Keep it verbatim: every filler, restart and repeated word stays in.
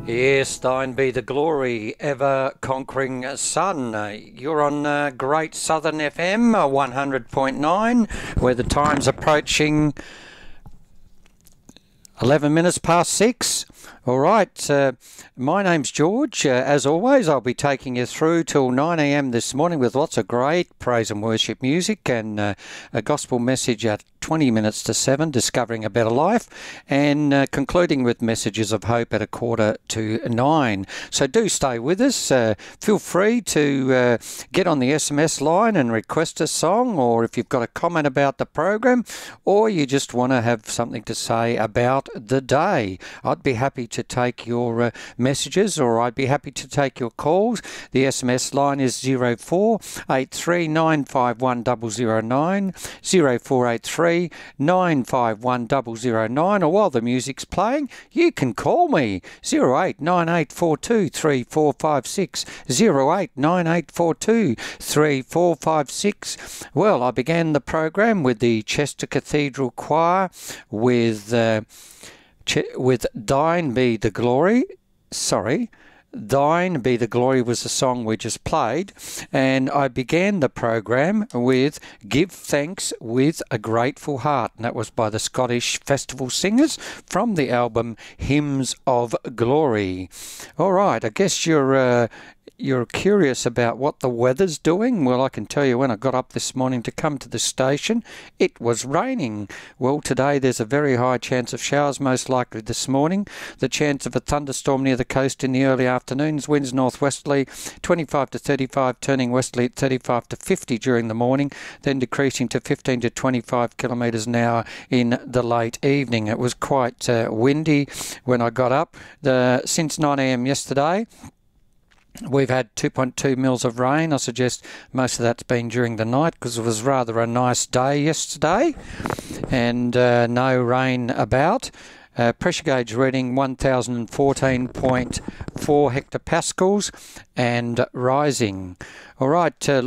Yes, thine be the glory, ever-conquering Sun. Uh, you're on uh, Great Southern F M, uh, one hundred point nine, where the time's approaching eleven minutes past six. All right, uh, my name's George. Uh, as always, I'll be taking you through till nine a m this morning with lots of great praise and worship music and uh, a gospel message at twenty minutes to seven, Discovering a Better Life, and uh, concluding with messages of hope at a quarter to nine. So do stay with us. Uh, feel free to uh, get on the S M S line and request a song, or if you've got a comment about the program, or you just want to have something to say about the day. I'd be happy to take your uh, messages, or I'd be happy to take your calls. The S M S line is zero four eight three nine five one zero zero nine, zero four eight three nine five one zero zero nine, or while the music's playing, you can call me zero eight nine eight four two three four five six, zero eight nine eight four two three four five six. Well, I began the program with the Chester Cathedral Choir with uh, Ch- with Thine Be the Glory. Sorry. Thine Be the Glory was the song we just played, and I began the program with Give Thanks with a Grateful Heart, and that was by the Scottish Festival Singers from the album Hymns of Glory. All right, I guess you're uh, you're curious about what the weather's doing. Well, I can tell you, when I got up this morning to come to the station, it was raining. Well, today there's a very high chance of showers, most likely this morning. The chance of a thunderstorm near the coast in the early afternoons. Winds northwesterly, twenty-five to thirty-five, turning westerly at thirty-five to fifty during the morning, then decreasing to fifteen to twenty-five kilometres an hour in the late evening. It was quite uh, windy when I got up. The, since nine a m yesterday, we've had two point two mils of rain. I suggest most of that's been during the night because it was rather a nice day yesterday, and uh, no rain about. Uh, pressure gauge reading one thousand fourteen point four hectopascals and rising. All right. Uh,